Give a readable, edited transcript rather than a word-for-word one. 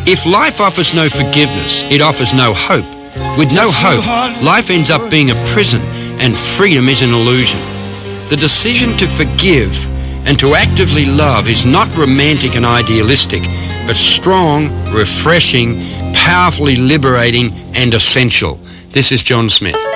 If life offers no forgiveness, it offers no hope. With no hope, life ends up being a prison, and freedom is an illusion. The decision to forgive and to actively love is not romantic and idealistic, but strong, refreshing, powerfully liberating, and essential. This is John Smith.